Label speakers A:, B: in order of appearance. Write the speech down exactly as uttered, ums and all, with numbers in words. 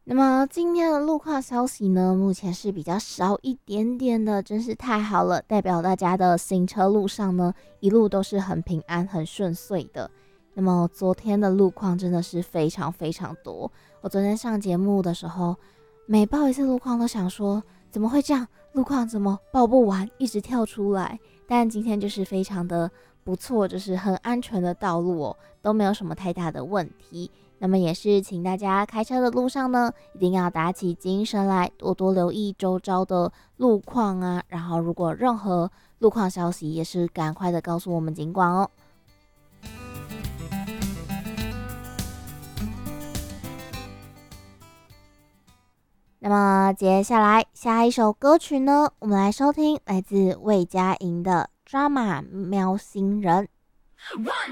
A: 那么今天的路况消息呢，目前是比较少一点点的，真是太好了，代表大家的行车路上呢，一路都是很平安、很顺遂的。那么昨天的路况真的是非常非常多，我昨天上节目的时候，每报一次路况都想说，怎么会这样？路况怎么报不完，一直跳出来？但今天就是非常的不错，就是很安全的道路哦，都没有什么太大的问题。那么也是请大家开车的路上呢，一定要打起精神来，多多留意周遭的路况啊。然后如果任何路况消息，也是赶快的告诉我们警管哦。那么接下来下一首歌曲呢，我们来收听来自魏佳莹的《抓马喵星人》。